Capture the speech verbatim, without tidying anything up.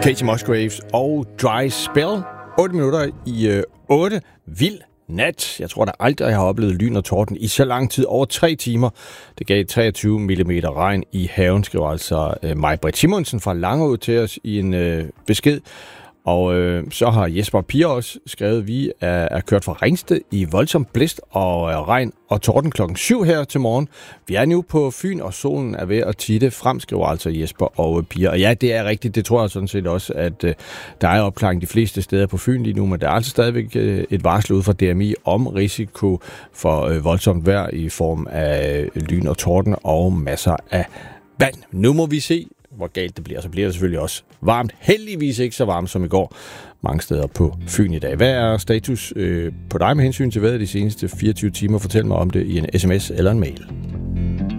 Kacey Musgraves og Dry Spell. otte minutter i øh, otte. Vild nat. Jeg tror da aldrig, jeg har oplevet lyn og torden i så lang tid. Over tre timer. Det gav treogtyve millimeter regn i haven, skriver altså øh, Maj-Britt Simonsen fra Langeå til os i en øh, besked. Og øh, så har Jesper Pier også skrevet, at vi er, er kørt fra Ringsted i voldsom blæst og øh, regn og torden klokken syv her til morgen. Vi er nu på Fyn, og solen er ved at titte frem, skriver altså Jesper og øh, Pier. Og ja, det er rigtigt. Det tror jeg sådan set også, at øh, der er opklaring de fleste steder på Fyn lige nu, men der er altså stadigvæk øh, et varsel ud fra D M I om risiko for øh, voldsomt vejr i form af øh, lyn og torden og masser af vand. Nu må vi se, hvor galt det bliver. Så bliver det selvfølgelig også varmt. Heldigvis ikke så varmt som i går mange steder på Fyn i dag. Hvad er status øh, på dig med hensyn til vejret de seneste fireogtyve timer? Fortæl mig om det i en sms eller en mail.